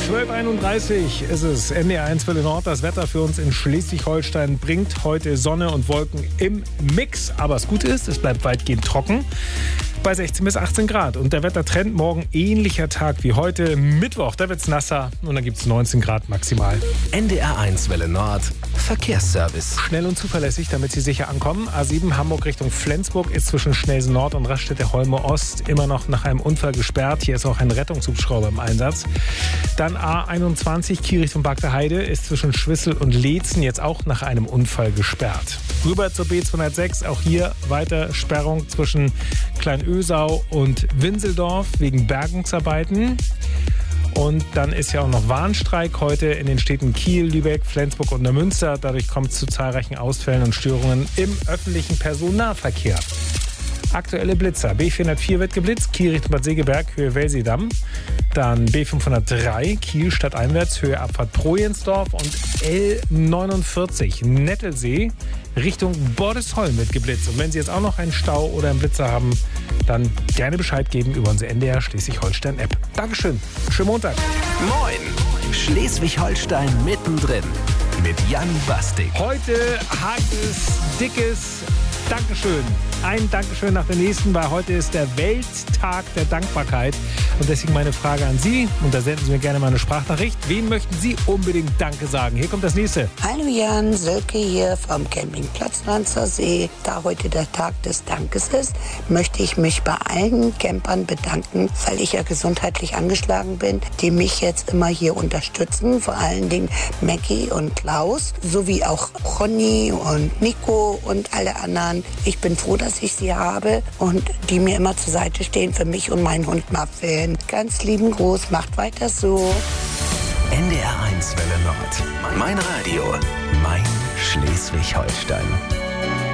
12:31 ist es. NDR1 Welle Nord. Das Wetter für uns in Schleswig-Holstein bringt heute Sonne und Wolken im Mix. Aber das Gute ist, es bleibt weitgehend trocken bei 16 bis 18 Grad. Und der Wettertrend morgen ähnlicher Tag wie heute. Mittwoch, da wird es nasser und dann gibt es 19 Grad maximal. NDR1 Welle Nord. Verkehrsservice. Schnell und zuverlässig, damit Sie sicher ankommen. A7 Hamburg Richtung Flensburg ist zwischen Schnelsen Nord und Raststätte Holme Ost immer noch nach einem Unfall gesperrt. Hier ist auch ein Rettungshubschrauber im Einsatz. Dann A21 Kiel Richtung Bagdeheide ist zwischen Schwissel und Leetzen jetzt auch nach einem Unfall gesperrt. Rüber zur B206, auch hier weiter Sperrung zwischen Kleinösau und Winseldorf wegen Bergungsarbeiten. Und dann ist ja auch noch Warnstreik heute in den Städten Kiel, Lübeck, Flensburg und Neumünster. Dadurch kommt es zu zahlreichen Ausfällen und Störungen im öffentlichen Personennahverkehr. Aktuelle Blitzer. B404 wird geblitzt, Kiel Richtung Bad Segeberg, Höhe Welsedamm. Dann B503, Kiel stadteinwärts, Höhe Abfahrt Projensdorf. Und L49, Nettelsee, Richtung Bordesholm wird geblitzt. Und wenn Sie jetzt auch noch einen Stau oder einen Blitzer haben, dann gerne Bescheid geben über unsere NDR Schleswig-Holstein-App. Dankeschön. Schönen Montag. Moin. Schleswig-Holstein mittendrin. Mit Jan Bastik. Heute hartes, dickes Dankeschön. Ein Dankeschön nach dem nächsten, weil heute ist der Welttag der Dankbarkeit. Und deswegen meine Frage an Sie, und da senden Sie mir gerne mal eine Sprachnachricht. Wen möchten Sie unbedingt Danke sagen? Hier kommt das nächste. Hallo Jan, Silke hier vom Campingplatz Lanzersee. Da heute der Tag des Dankes ist, möchte ich mich bei allen Campern bedanken, weil ich ja gesundheitlich angeschlagen bin, die mich jetzt immer hier unterstützen. Vor allen Dingen Maggie und Klaus, sowie auch Ronny und Nico und alle anderen. Ich bin froh, dass ich sie habe und die mir immer zur Seite stehen für mich und meinen Hund Muffin. Ganz lieben Gruß, macht weiter so. NDR1 Welle Nord. Mein Radio, mein Schleswig-Holstein.